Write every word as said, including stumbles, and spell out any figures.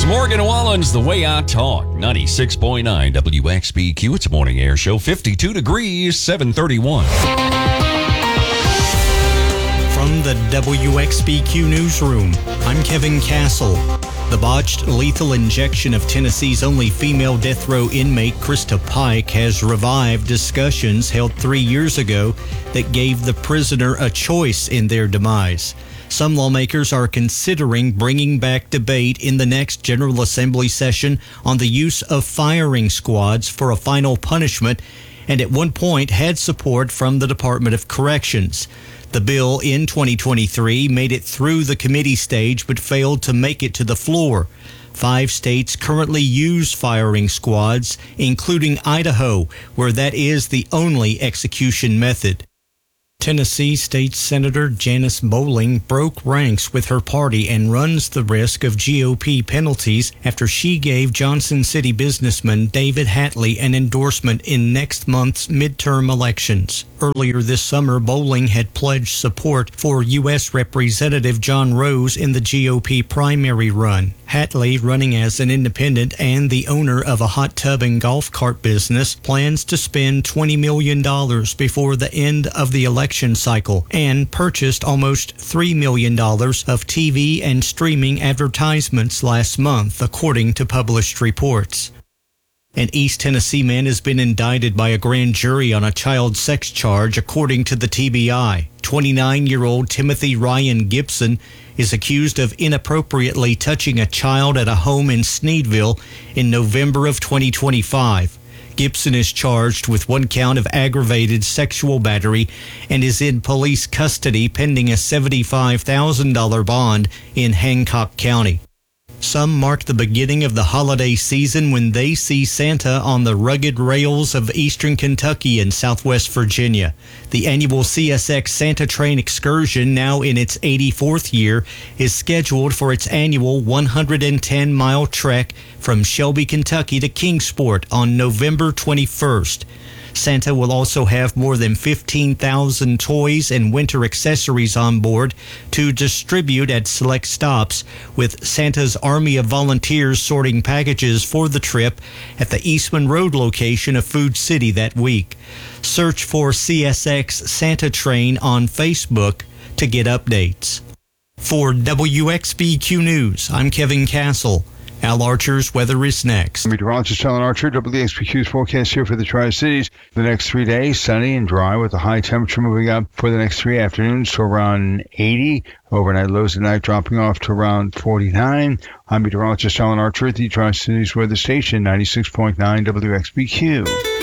is Morgan Wallen's The Way I Talk, ninety-six point nine W X B Q. It's a morning air show, fifty-two degrees, seven thirty-one. From the W X B Q newsroom, I'm Kevin Castle. The botched lethal injection of Tennessee's only female death row inmate, Krista Pike, has revived discussions held three years ago that gave the prisoner a choice in their demise. Some lawmakers are considering bringing back debate in the next General Assembly session on the use of firing squads for a final punishment, and at one point had support from the Department of Corrections. The bill in twenty twenty-three made it through the committee stage but failed to make it to the floor. Five states currently use firing squads, including Idaho, where that is the only execution method. Tennessee State Senator Janice Bowling broke ranks with her party and runs the risk of G O P penalties after she gave Johnson City businessman David Hatley an endorsement in next month's midterm elections. Earlier this summer, Bowling had pledged support for U S Representative John Rose in the G O P primary run. Hatley, running as an independent and the owner of a hot tub and golf cart business, plans to spend twenty million dollars before the end of the election cycle and purchased almost three million dollars of T V and streaming advertisements last month, according to published reports. An East Tennessee man has been indicted by a grand jury on a child sex charge, according to the T B I. twenty-nine-year-old Timothy Ryan Gibson is accused of inappropriately touching a child at a home in Sneedville in November of twenty twenty-five. Gibson is charged with one count of aggravated sexual battery and is in police custody pending a seventy-five thousand dollars bond in Hancock County. Some mark the beginning of the holiday season when they see Santa on the rugged rails of eastern Kentucky and southwest Virginia. The annual C S X Santa Train excursion, now in its eighty-fourth year, is scheduled for its annual one hundred ten mile trek from Shelby, Kentucky to Kingsport on November twenty-first. Santa will also have more than fifteen thousand toys and winter accessories on board to distribute at select stops, with Santa's Army of Volunteers sorting packages for the trip at the Eastman Road location of Food City that week. Search for C S X Santa Train on Facebook to get updates. For W X B Q News, I'm Kevin Castle. Al Archer's weather is next. Meteorologist Alan Archer, W X B Q's forecast here for the Tri-Cities. The next three days, sunny and dry with a high temperature moving up for the next three afternoons to around eighty. Overnight lows at night dropping off to around forty-nine. I'm meteorologist Alan Archer at the Tri-Cities Weather Station, ninety-six point nine W X B Q.